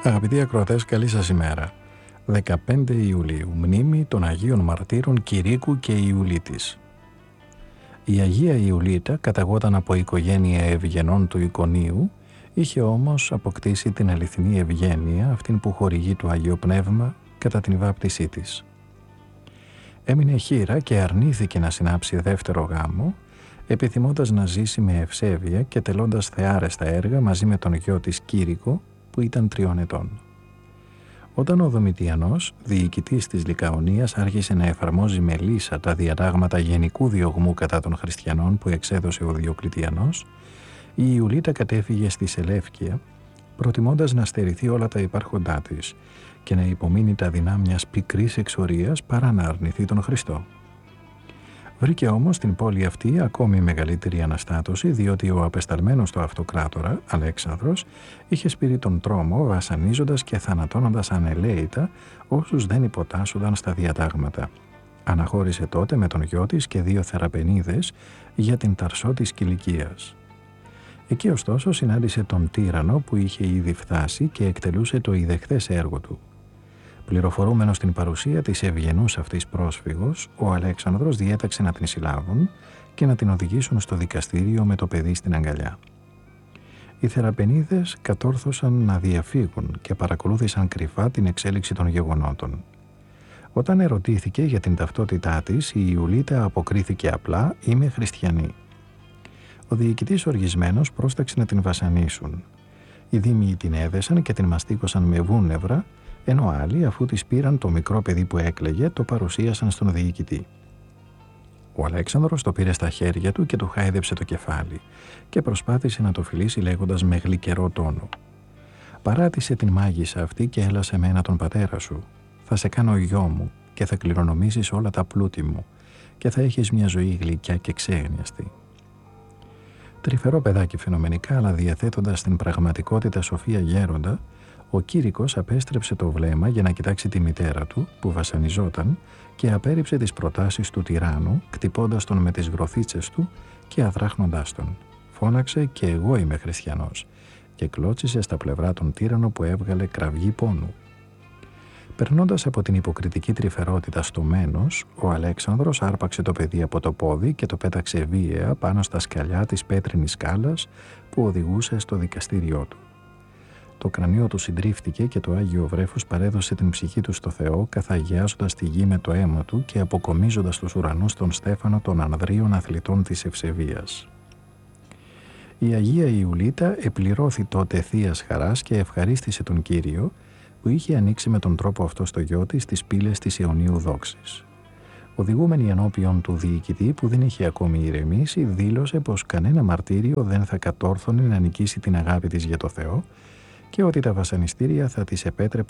Αγαπητοί ακροατές, καλή σας ημέρα. 15 Ιουλίου, μνήμη των Αγίων Μαρτύρων Κηρύκου και Ιουλίτης. Η Αγία Ιουλίτα καταγόταν από οικογένεια ευγενών του Ικονίου, είχε όμως αποκτήσει την αληθινή ευγένεια, αυτήν που χορηγεί το Άγιο Πνεύμα κατά την βάπτισή της. Έμεινε χήρα και αρνήθηκε να συνάψει δεύτερο γάμο, επιθυμώντας να ζήσει με ευσέβεια και τελώντας θεάρεστα έργα μαζί με τον γιο της Κήρυκο, που ήταν 3 ετών. Όταν ο Δομητιανός, διοικητής της Λικαονίας, άρχισε να εφαρμόζει με λύσα τα διατάγματα γενικού διωγμού κατά των χριστιανών που εξέδωσε ο Διοκλητιανός, η Ιουλίτα κατέφυγε στη Σελεύκεια, προτιμώντας να στερηθεί όλα τα υπάρχοντά της και να υπομείνει τα δεινά μιας πικρής εξορίας παρά να αρνηθεί τον Χριστό. Βρήκε όμως στην πόλη αυτή ακόμη μεγαλύτερη αναστάτωση, διότι ο απεσταλμένος του αυτοκράτορα, Αλέξανδρος, είχε σπείρει τον τρόμο, βασανίζοντας και θανατώνοντας ανελαίητα όσους δεν υποτάσσονταν στα διατάγματα. Αναχώρησε τότε με τον γιο της και 2 θεραπενίδες για την Ταρσό της Κιλικίας. Εκεί ωστόσο συνάντησε τον τύραννο που είχε ήδη φτάσει και εκτελούσε το ιδεχθές έργο του. Πληροφορούμενος την παρουσία της ευγενούς αυτής πρόσφυγος, ο Αλέξανδρος διέταξε να την συλλάβουν και να την οδηγήσουν στο δικαστήριο με το παιδί στην αγκαλιά. Οι θεραπενίδες κατόρθωσαν να διαφύγουν και παρακολούθησαν κρυφά την εξέλιξη των γεγονότων. Όταν ερωτήθηκε για την ταυτότητά της, η Ιουλίτα αποκρίθηκε απλά «Είμαι χριστιανή». Ο διοικητής οργισμένος πρόσταξε να την βασανίσουν. Οι δήμοι την έδεσαν και την μαστίκωσαν με βούνευρα, ενώ άλλοι, αφού της πήραν το μικρό παιδί που έκλαιγε, το παρουσίασαν στον διοικητή. Ο Αλέξανδρος το πήρε στα χέρια του και του χάιδεψε το κεφάλι και προσπάθησε να το φιλήσει λέγοντας με γλυκερό τόνο: «Παράτησε την μάγισσα αυτή και έλα σε μένα τον πατέρα σου. Θα σε κάνω γιο μου και θα κληρονομήσεις όλα τα πλούτη μου και θα έχεις μια ζωή γλυκιά και ξέγνιαστη». Τρυφερό παιδάκι φαινομενικά, αλλά διαθέτοντας στην πραγματικότητα σοφία γέροντα, ο Κήρυκος απέστρεψε το βλέμμα για να κοιτάξει τη μητέρα του, που βασανιζόταν, και απέρριψε τις προτάσεις του τυράννου, κτυπώντας τον με τις γροθίτσες του και αδράχνοντάς τον. Φώναξε «Και εγώ είμαι χριστιανός» και κλώτσισε στα πλευρά τον τύραννο που έβγαλε κραυγή πόνου. Περνώντας από την υποκριτική τρυφερότητα στο μένος, ο Αλέξανδρος άρπαξε το παιδί από το πόδι και το πέταξε βίαια πάνω στα σκαλιά της πέτρινης σκάλας που οδηγούσε στο δικαστήριό του. Το κρανίο του συντρίφτηκε και το Άγιο Βρέφος παρέδωσε την ψυχή του στο Θεό, καθαγιάζοντας τη γη με το αίμα του και αποκομίζοντας τους ουρανούς τον στέφανο των ανδρίων αθλητών της ευσεβίας. Η Αγία Ιουλίτα επληρώθη τότε θείας χαράς και ευχαρίστησε τον Κύριο, που είχε ανοίξει με τον τρόπο αυτό στο γιο της τις πύλες της αιωνίου δόξης. Οδηγούμενη ενώπιον του διοικητή, που δεν είχε ακόμη ηρεμήσει, δήλωσε πως κανένα μαρτύριο δεν θα κατόρθωνε να νικήσει την αγάπη της για το Θεό και ότι τα βασανιστήρια θα της επέτρεπαν